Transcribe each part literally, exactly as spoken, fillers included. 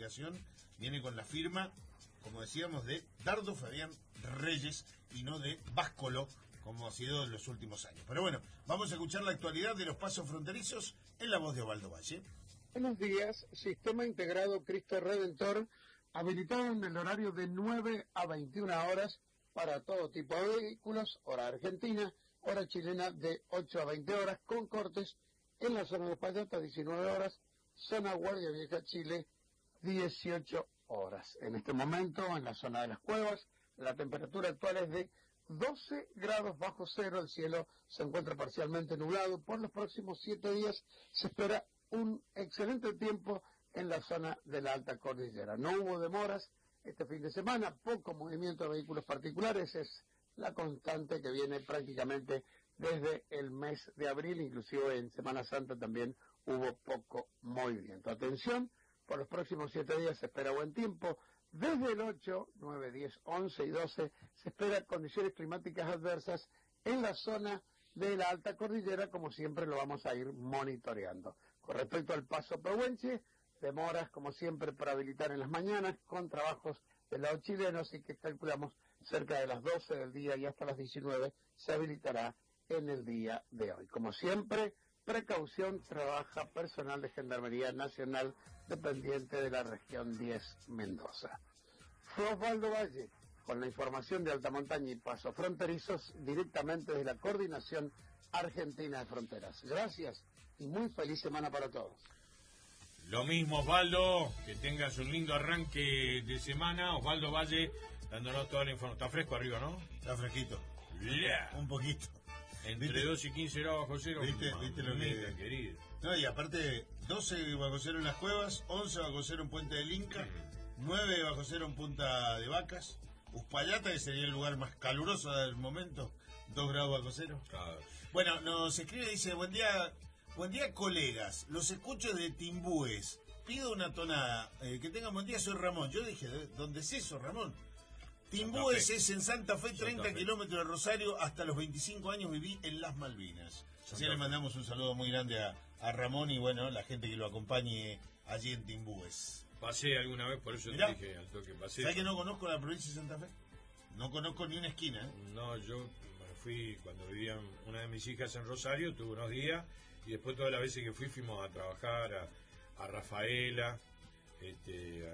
comunicación viene con la firma, como decíamos, de Dardo Fabián Reyes y no de Báscolo, como ha sido en los últimos años. Pero bueno, vamos a escuchar la actualidad de los pasos fronterizos en la voz de Osvaldo Valle. Buenos días. Sistema integrado Cristo Redentor habilitado en el horario de nueve a veintiuna horas para todo tipo de vehículos, hora argentina, hora chilena de ocho a veinte horas, con cortes en la zona de Payata diecinueve horas, zona Guardia Vieja Chile dieciocho horas. En este momento, en la zona de las Cuevas, la temperatura actual es de doce grados bajo cero, el cielo se encuentra parcialmente nublado. Por los próximos siete días se espera un excelente tiempo en la zona de la alta cordillera. No hubo demoras este fin de semana, poco movimiento de vehículos particulares, es la constante que viene prácticamente desde el mes de abril, inclusive en Semana Santa también hubo poco movimiento. Atención, por los próximos siete días se espera buen tiempo. Desde el ocho, nueve, diez, once y doce se espera condiciones climáticas adversas en la zona de la alta cordillera, como siempre lo vamos a ir monitoreando. Con respecto al paso Pehuenche, demoras como siempre para habilitar en las mañanas con trabajos del lado chileno, así que calculamos cerca de las doce del día y hasta las diecinueve se habilitará en el día de hoy. Como siempre, precaución, trabaja personal de Gendarmería Nacional dependiente de la región diez Mendoza. Fue Osvaldo Valle con la información de alta montaña y pasos fronterizos directamente de la Coordinación Argentina de Fronteras. Gracias y muy feliz semana para todos. Lo mismo, Osvaldo, que tengas un lindo arranque de semana. Osvaldo Valle dándonos toda la información. Está fresco arriba, ¿no? Está fresquito. Yeah. Un poquito. Entre ¿Viste? dos y quince grados bajo cero. ¿Viste, ¿viste lo que... querido? No, y aparte, doce bajo cero en las Cuevas, once bajo cero en Puente del Inca, nueve bajo cero en Punta de Vacas, Uspallata, que sería el lugar más caluroso del momento, dos grados bajo cero. Claro. Bueno, nos escribe, dice, buen día, buen día colegas, los escucho de Timbúes, pido una tonada, eh, que tengan buen día, soy Ramón. Yo dije, ¿dónde es eso, Ramón? Timbúes es en Santa Fe, treinta kilómetros de Rosario, hasta los veinticinco años viví en las Malvinas. Así le mandamos un saludo muy grande a, a Ramón y bueno, la gente que lo acompañe allí en Timbúes. Pasé alguna vez, por eso Mirá, te dije al toque, pasé. ¿Sabes que no conozco la provincia de Santa Fe? No conozco ni una esquina. ¿eh? No, yo fui cuando vivía una de mis hijas en Rosario, tuve unos días, y después todas las veces que fui fuimos a trabajar a, a Rafaela, este,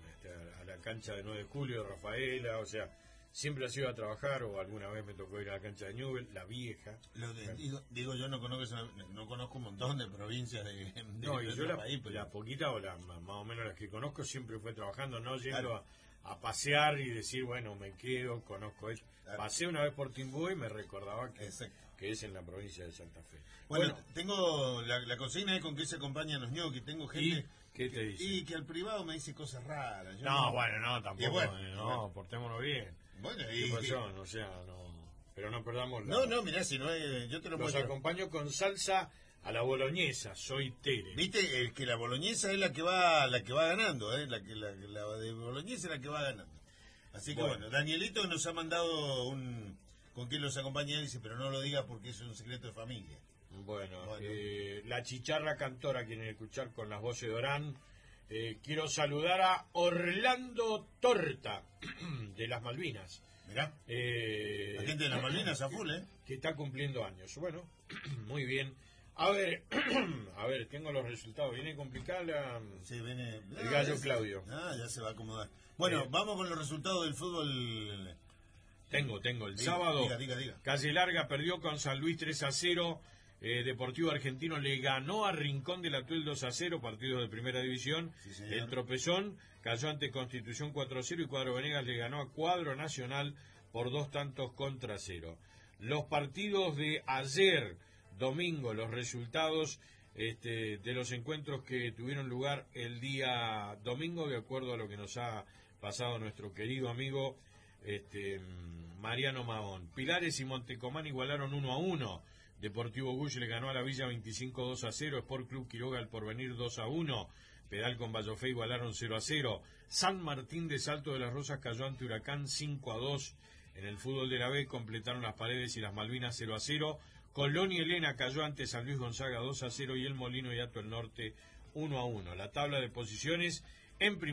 a, a la cancha de nueve de julio de Rafaela, o sea, siempre has ido a trabajar, o alguna vez me tocó ir a la cancha de Newell, la vieja. Lo de, digo, digo, yo no conozco no conozco un montón de provincias de, de no, y yo la, país, pero... la poquita o la más o menos las que conozco siempre fue trabajando, no yendo claro. a, a pasear y decir, bueno, me quedo, conozco esto. Claro. Pasé una vez por Timbú y me recordaba que, que es en la provincia de Santa Fe. Bueno, bueno tengo la, la consigna es con qué se acompañan los ñoquis. Tengo gente... ¿Y qué te dice? Y que al privado me dice cosas raras. Yo no, no, bueno, no, tampoco. Bueno, eh, no, bueno. portémonos bien. Bueno, y... ¿Qué pasó? O sea, no... Pero no perdamos la... No, no, mirá, si no es... Yo te lo Los muestro. acompaño con salsa a la boloñesa, soy Tere. Viste, el que la boloñesa es la que va la que va ganando, ¿eh? La que la, la de boloñesa es la que va ganando. Así que bueno, bueno Danielito nos ha mandado un... ¿Con quién los acompaña? Él dice, pero no lo diga porque es un secreto de familia. Bueno, bueno. Eh, la chicharra cantora, quieren escuchar con las voces de Orán. Eh, quiero saludar a Orlando Torta, de las Malvinas. Mirá, eh, la gente de las Malvinas a full, ¿eh? Que está cumpliendo años. Bueno, muy bien. A ver, a ver, tengo los resultados. Viene complicada la... Sí, viene... El gallo Claudio. Ah, ya se va a acomodar. Bueno, eh, vamos con los resultados del fútbol... Tengo, tengo. El diga, sábado, diga, diga, diga. Calle Larga perdió con San Luis tres a cero. Eh, Deportivo Argentino le ganó a Rincón del Atuel dos a cero, partidos de primera división. Sí, el Tropezón cayó ante Constitución cuatro a cero y Cuadro Venegas le ganó a Cuadro Nacional por dos tantos contra cero. Los partidos de ayer, domingo, los resultados este, de los encuentros que tuvieron lugar el día domingo, de acuerdo a lo que nos ha pasado nuestro querido amigo este, Mariano Mahón. Pilares y Montecomán igualaron uno a uno. Deportivo Gush le ganó a la Villa veinticinco dos a cero. Sport Club Quiroga al Porvenir dos a uno. Pedal con Vallofé igualaron cero a cero. San Martín de Salto de las Rosas cayó ante Huracán cinco a dos. En el fútbol de la B completaron las Paredes y las Malvinas cero a cero. Colón y Elena cayó ante San Luis Gonzaga dos a cero y el Molino y Hato el Norte uno a uno. La tabla de posiciones en primer